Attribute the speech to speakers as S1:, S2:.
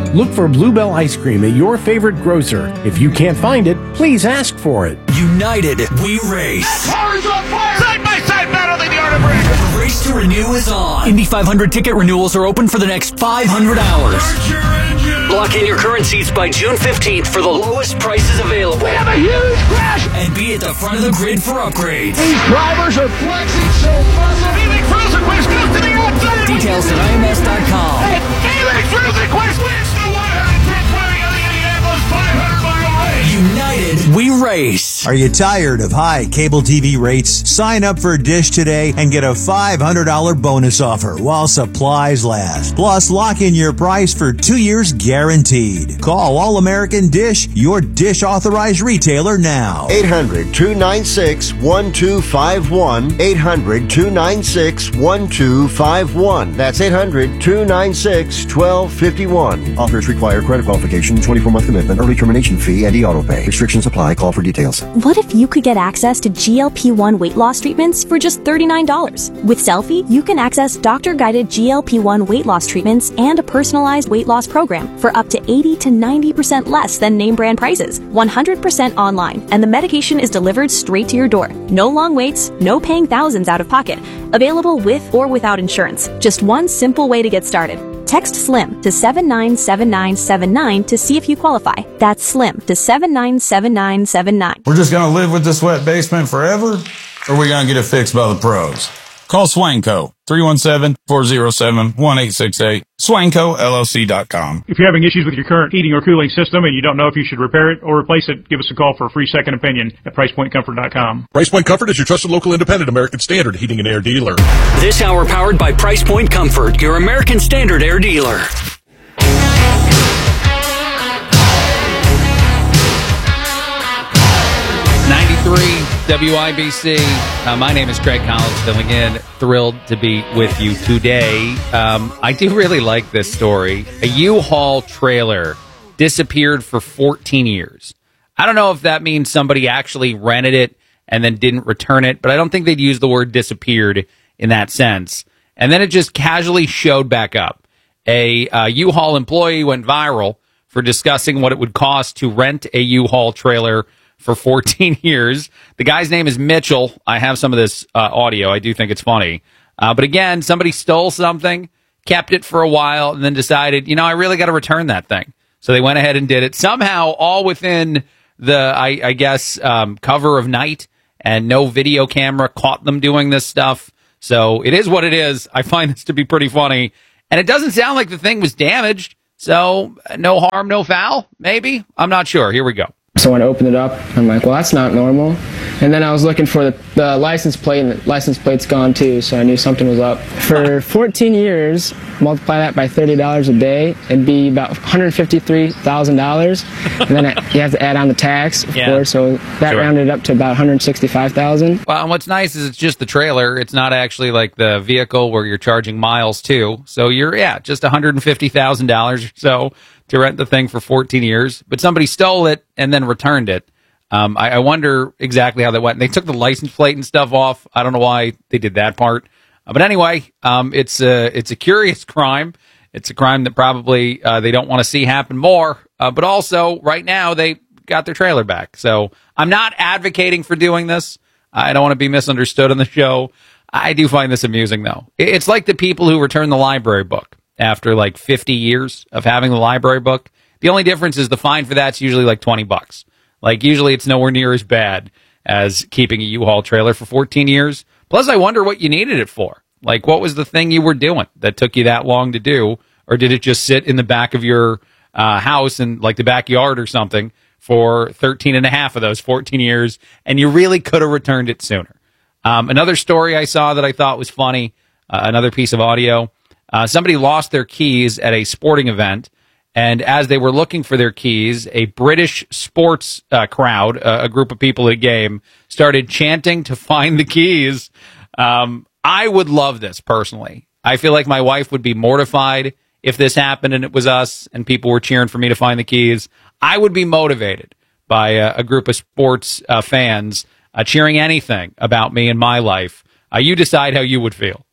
S1: Look for Bluebell ice cream at your favorite grocer. If you can't find it, please ask for it.
S2: United, we race.
S3: Cars on fire! Side-by-side battle, the art of race!
S2: The race to renew is on. Indy 500 ticket renewals are open for the next 500 hours.
S3: Start your engine!
S2: Lock in your current seats by June 15th for the lowest prices available.
S3: We have a huge crash!
S2: And be at the front of the grid for upgrades.
S3: These drivers are flexing so fast. Felix Rosenquist goes to the outside!
S2: Details at IMS.com.
S3: Felix Rosenquist wins the 110th running of the Indianapolis 500-mile race!
S2: United, we race.
S4: Are you tired of high cable TV rates? Sign up for Dish today and get a $500 bonus offer while supplies last. Plus, lock in your price for 2 years guaranteed. Call All American Dish, your Dish authorized retailer now.
S5: 800-296-1251. 800-296-1251. That's 800-296-1251. Offers require credit qualification, 24-month commitment, early termination fee, and e-auto pay. Restrictions apply. Call for details.
S6: What if you could get access to GLP-1 weight loss treatments for just $39? With Selfie, you can access doctor-guided GLP-1 weight loss treatments and a personalized weight loss program for up to 80 to 90% less than name brand prices, 100% online, and the medication is delivered straight to your door. No long waits, no paying thousands out of pocket. Available with or without insurance. Just one simple way to get started. Text SLIM to 797979 to see if you qualify. That's SLIM to 797979.
S7: We're just going to live with this wet basement forever? Or are we going to get it fixed by the pros? Call Swanco, 317-407-1868. SwancoLLC.com.
S8: If you're having issues with your current heating or cooling system and you don't know if you should repair it or replace it, give us a call for a free second opinion at PricePointComfort.com.
S9: Price Point Comfort is your trusted local independent American Standard heating and air dealer.
S2: This hour powered by Price Point Comfort, your American Standard air dealer.
S10: 93 WIBC. My name is Craig Collins, filling in. Thrilled to be with you today. I do really like this story. A U-Haul trailer disappeared for 14 years. I don't know if that means somebody actually rented it and then didn't return it, but I don't think they'd use the word disappeared in that sense. And then it just casually showed back up. A U-Haul employee went viral for discussing what it would cost to rent a U-Haul trailer for 14 years. The guy's name is Mitchell. I have some of this audio. I do think it's funny. But again, somebody stole something, kept it for a while, and then decided, I really got to return that thing. So they went ahead and did it. Somehow, all within the, I guess, cover of night, and no video camera caught them doing this stuff. So it is what it is. I find this to be pretty funny. And it doesn't sound like the thing was damaged. So no harm, no foul, maybe? I'm not sure. Here we go.
S11: So when I opened it up, I'm like, well, that's not normal. And then I was looking for the license plate, and the license plate's gone too, so I knew something was up. For 14 years, multiply that by $30 a day, it'd be about $153,000. And then you have to add on the tax, of course, so that rounded up to about $165,000.
S10: Well, and what's nice is it's just the trailer. It's not actually like the vehicle where you're charging miles to. So you're, just $150,000 or so to rent the thing for 14 years. But somebody stole it and then returned it. I wonder exactly how that went. They took the license plate and stuff off. I don't know why they did that part. But anyway, it's a curious crime. It's a crime that probably they don't want to see happen more. But also, right now, they got their trailer back. So I'm not advocating for doing this. I don't want to be misunderstood on the show. I do find this amusing, though. It's like the people who return the library book after like 50 years of having the library book. The only difference is the fine for that's usually like $20. Like, usually it's nowhere near as bad as keeping a U-Haul trailer for 14 years. Plus, I wonder what you needed it for. Like, what was the thing you were doing that took you that long to do? Or did it just sit in the back of your house in, like, the backyard or something for 13 and a half of those 14 years, and you really could have returned it sooner? Another story I saw that I thought was funny, another piece of audio. Somebody lost their keys at a sporting event. And as they were looking for their keys, a British sports crowd, a group of people at a game, started chanting to find the keys. I would love this, personally. I feel like my wife would be mortified if this happened and it was us and people were cheering for me to find the keys. I would be motivated by a group of sports fans cheering anything about me in my life. You decide how you would feel.